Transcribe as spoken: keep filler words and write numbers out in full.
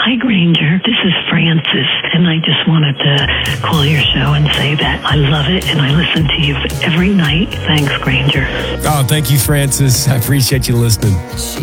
Hi, Granger. This is Francis, and I just wanted to call your show and say that I love it, and I listen to you every night. Thanks, Granger. Oh, thank you, Francis. I appreciate you listening.